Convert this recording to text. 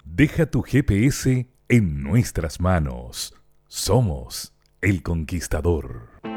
Deja tu GPS en nuestras manos. Somos El Conquistador.